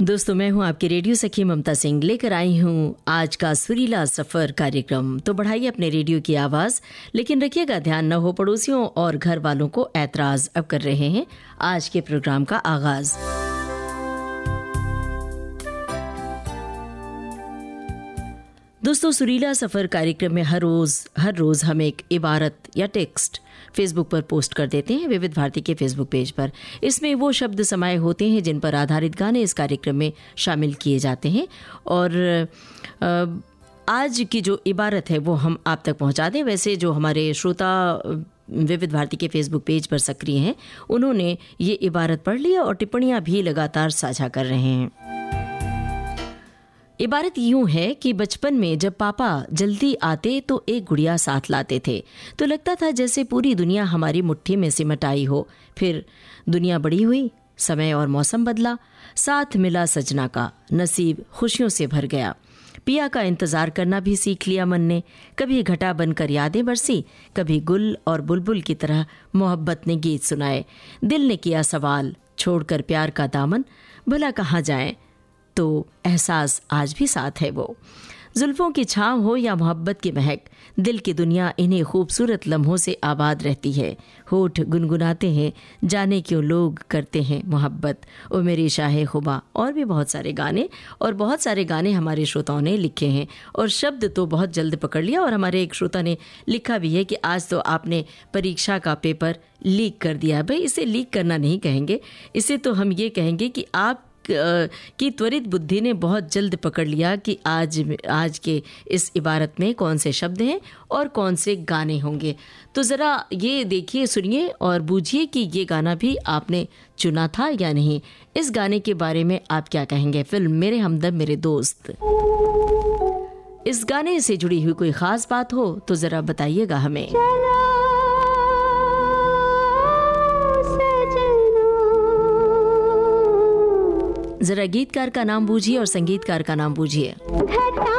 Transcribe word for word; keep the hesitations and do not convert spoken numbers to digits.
दोस्तों, मैं हूं आपकी रेडियो सखी ममता सिंह, लेकर आई हूं आज का सुरीला सफर कार्यक्रम। तो बढ़ाइए अपने रेडियो की आवाज, लेकिन रखिएगा ध्यान न हो पड़ोसियों और घर वालों को ऐतराज। अब कर रहे हैं आज के प्रोग्राम का आगाज। दोस्तों, सुरीला सफर कार्यक्रम में हर रोज हर रोज हम एक इबारत या टेक्स्ट फेसबुक पर पोस्ट कर देते हैं, विविध भारती के फेसबुक पेज पर। इसमें वो शब्द समाये होते हैं जिन पर आधारित गाने इस कार्यक्रम में शामिल किए जाते हैं। और आज की जो इबारत है वो हम आप तक पहुंचा दें। वैसे जो हमारे श्रोता विविध भारती के फेसबुक पेज पर सक्रिय हैं, उन्होंने ये इबारत पढ़ ली और टिप्पणियां भी लगातार साझा कर रहे हैं। इबारत यूं है कि बचपन में जब पापा जल्दी आते तो एक गुड़िया साथ लाते थे, तो लगता था जैसे पूरी दुनिया हमारी मुट्ठी में सिमट आई हो। फिर दुनिया बड़ी हुई, समय और मौसम बदला, साथ मिला सजना का, नसीब खुशियों से भर गया। पिया का इंतजार करना भी सीख लिया मन ने। कभी घटा बनकर यादें बरसी, कभी गुल और बुलबुल की तरह मोहब्बत ने गीत सुनाए। दिल ने किया सवाल, छोड़कर प्यार का दामन, भला कहाँ जाएं, तो एहसास आज भी साथ है वो। जुल्फों की छाँव हो या मोहब्बत की महक, दिल की दुनिया इन्हें खूबसूरत लम्हों से आबाद रहती है। होठ गुनगुनाते हैं, जाने क्यों लोग करते हैं मोहब्बत, ओ मेरी शाहे खुबा। और भी बहुत सारे गाने और बहुत सारे गाने हमारे श्रोताओं ने लिखे हैं और शब्द तो बहुत जल्द पकड़ लिया। और हमारे एक श्रोता ने लिखा भी है कि आज तो आपने परीक्षा का पेपर लीक कर दिया। भाई, इसे लीक करना नहीं कहेंगे, इसे तो हम ये कहेंगे कि आप की त्वरित बुद्धि ने बहुत जल्द पकड़ लिया कि आज आज के इस इबारत में कौन से शब्द हैं और कौन से गाने होंगे। तो ज़रा ये देखिए, सुनिए और बूझिए कि ये गाना भी आपने चुना था या नहीं। इस गाने के बारे में आप क्या कहेंगे? फिल्म मेरे हमदम मेरे दोस्त, इस गाने से जुड़ी हुई कोई ख़ास बात हो तो ज़रा बताइएगा हमें। जरा गीतकार का नाम बूझिए और संगीतकार का नाम बूझिए।